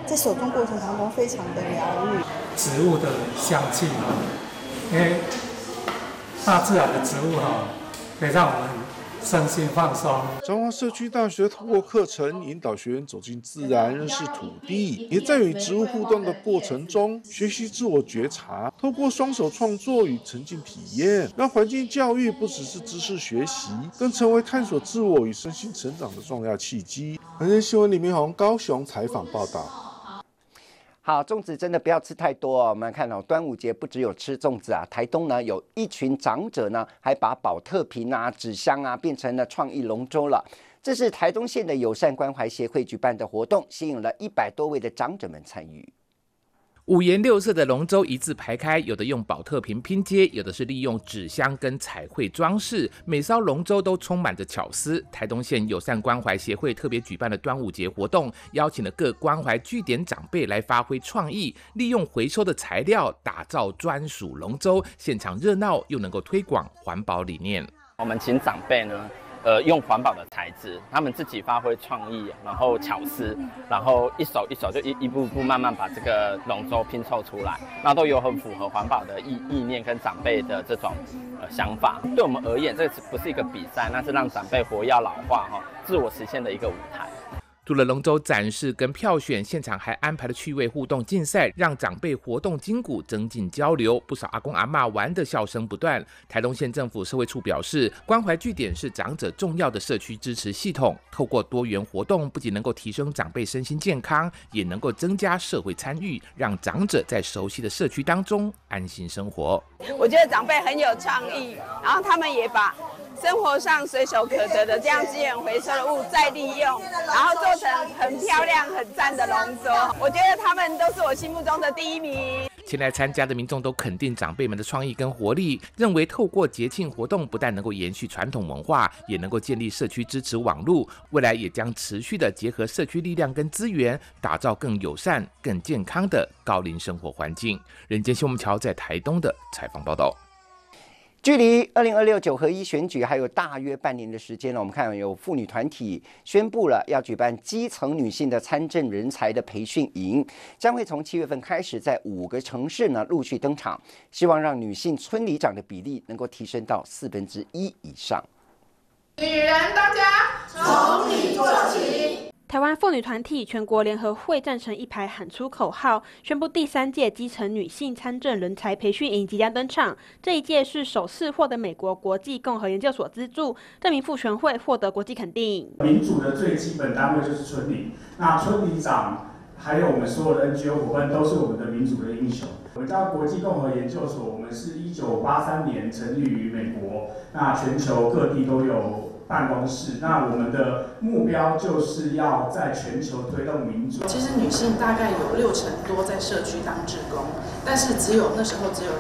在手工过程当中非常的疗愈。 植物的香气因为大自然的植物可以让我们身心放松。 彰化社区大学透过课程引导学员走进自然，认识土地，也在与植物互动的过程中学习自我觉察。透过双手创作与沉浸体验，让环境教育不只是知识学习，更成为探索自我与身心成长的重要契机。本日新闻李明宏高雄采访报道。 好，粽子真的不要吃太多哦。我们看到端午节不只有吃粽子啊，台东呢有一群长者呢，还把保特瓶啊、纸箱啊变成了创意龙舟了。这是台东县的友善关怀协会举办的活动，吸引了100多位的长者们参与。 五颜六色的龙舟一字排开，有的用保特瓶拼接，有的是利用纸箱跟彩绘装饰，每艘龙舟都充满着巧思。台东县友善关怀协会特别举办了端午节活动，邀请了各关怀据点长辈来发挥创意，利用回收的材料打造专属龙舟，现场热闹又能够推广环保理念。 我们请长辈呢用环保的材质，他们自己发挥创意，然后巧思，然后一手一手就一步步慢慢把这个龙舟拼凑出来，那都有很符合环保的意念跟长辈的这种想法。对我们而言，这不是一个比赛，那是让长辈活跃老化自我实现的一个舞台。 除了龙舟展示跟票选，现场还安排了趣味互动竞赛，让长辈活动筋骨，增进交流。不少阿公阿嬷玩的笑声不断。台东县政府社会处表示，关怀据点是长者重要的社区支持系统，透过多元活动，不仅能够提升长辈身心健康，也能够增加社会参与，让长者在熟悉的社区当中安心生活。 我觉得长辈很有创意，然后他们也把生活上随手可得的这样资源回收的物再利用，然后做成很漂亮很赞的龙舟。我觉得他们都是我心目中的第一名。 前来参加的民众都肯定长辈们的创意跟活力，认为透过节庆活动不但能够延续传统文化，也能够建立社区支持网路，未来也将持续的结合社区力量跟资源，打造更友善更健康的高龄生活环境。人间新闻桥在台东的采访报道。 距离20269合1选举还有大约半年的时间了，我们看有妇女团体宣布了要举办基层女性的参政人才的培训营，将会从7月份开始在5个城市呢陆续登场，希望让女性村里长的比例能够提升到1/4以上。 女人当家，从你做起。 台湾妇女团体全国联合会站成一排，喊出口号，宣布第3届基层女性参政人才培训营即将登场。这一届是首次获得美国国际共和研究所资助，证明妇权会获得国际肯定。 民主的最基本单位就是村里，那村里长还有我们所有的 NGO 伙伴都是我们的民主的英雄。我们叫国际共和研究所，我们是1983年成立于美国，那全球各地都有办公室，那我们的目标就是要在全球推动民主。 其实女性大概有60%多在社区当志工，但是那时候只有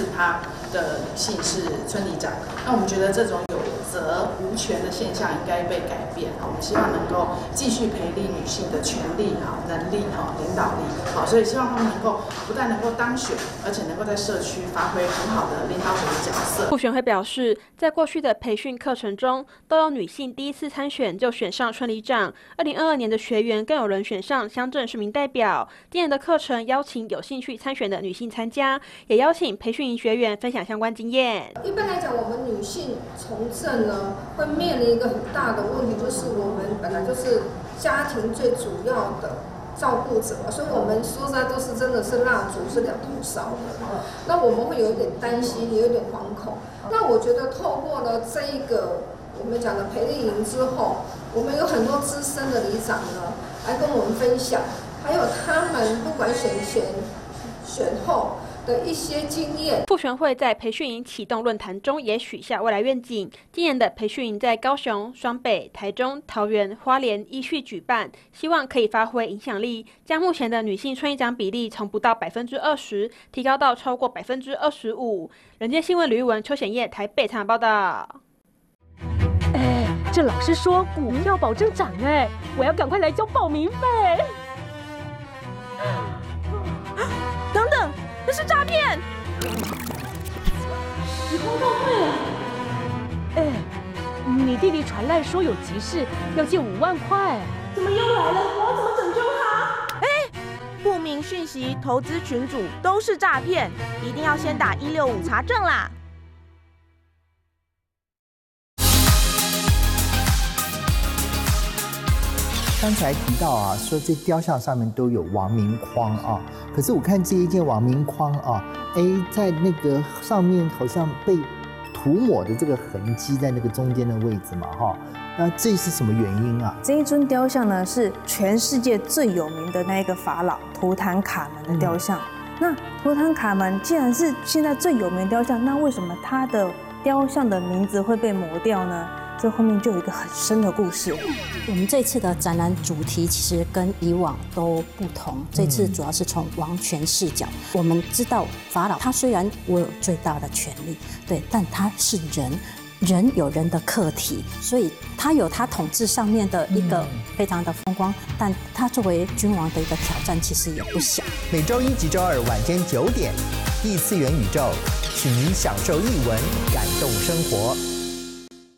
14%的女性是村里长。那我们觉得这种有责无权的现象应该被改变。我们希望能够继续培力女性的权利、能力、领导力。所以希望她们能够不但能够当选，而且能够在社区发挥很好的领导者的角色。 妇权会表示，在过去的培训课程中，都有女性第一次参选就选上村里长。2022年的学员更有人选上乡镇市民代表。今年的课程邀请有兴趣参选的女性参加，也邀请培训营学员分享相关经验。 一般来讲，我们女性从政呢，会面临一个很大的问题，就是我们本来就是家庭最主要的照顾者，所以我们说实在都是真的是蜡烛是2头烧的。那我们会有一点担心，也有点惶恐。那我觉得透过了这一个我们讲的培力营之后，我们有很多资深的里长呢来跟我们分享，还有他们不管选前选后的一些经验。 妇权会在培训营启动论坛中也许下未来愿景。今年的培训营在高雄、双北、台中、桃园、花莲依序举办，希望可以发挥影响力，将目前的女性村里长比例从不到20%提高到超过25%。人间新闻吕玉文、邱显叶台北采访报道。 这老师说股票保证涨我要赶快来交报名费。等等，这是诈骗！ 时空倒退了。 你弟弟传来说有急事，要借5万块。 怎么又来了？我要怎么拯救他？ 名讯息投资群组都是诈骗，一定要先打165查证啦。 刚才提到啊，说这雕像上面都有王明框啊，可是我看这一件王明框啊，在那个上面好像被涂抹的这个痕迹在那个中间的位置嘛，哈，那这是什么原因啊？ 这一尊雕像呢，是全世界最有名的那一个法老图坦卡门的雕像。那图坦卡门既然是现在最有名的雕像，那为什么他的雕像的名字会被抹掉呢？这后面就有一个很深的故事。 我们这次的展览主题其实跟以往都不同，这次主要是从王权视角。我们知道法老他虽然握有最大的权力，对，但他是人。人有人的课题，所以他有他统治上面的一个非常的风光，但他作为君王的一个挑战其实也不小。 每周1及周2晚间9点，异次元宇宙，请您享受艺文，感动生活。